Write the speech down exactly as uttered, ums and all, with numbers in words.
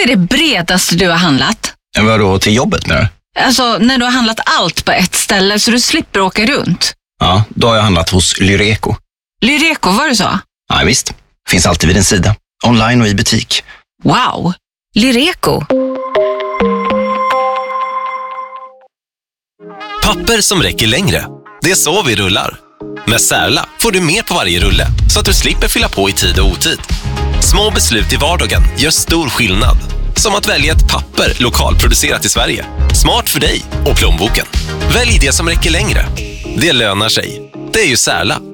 är det bredaste du har handlat? Vadå, till jobbet med det? Alltså, när du har handlat allt på ett ställe så du slipper åka runt. Ja, då har jag handlat hos Lyreco. Lyreco, var det så? Ja, visst. Finns alltid vid en sida. Online och i butik. Wow! Lyreco. Papper som räcker längre. Det är så vi rullar. Med Särla får du mer på varje rulle så att du slipper fylla på i tid och otid. Små beslut i vardagen gör stor skillnad. Som att välja ett papper lokalproducerat i Sverige. Smart för dig och plånboken. Välj det som räcker längre. Det lönar sig. Det är ju Särla.